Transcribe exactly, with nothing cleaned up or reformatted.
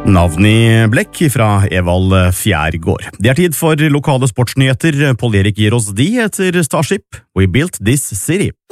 Navn i blekk fra Evald Fjærgård. Det er tid for lokale sportsnyheter. Pål Erik gir oss de etter Starship. We built this city.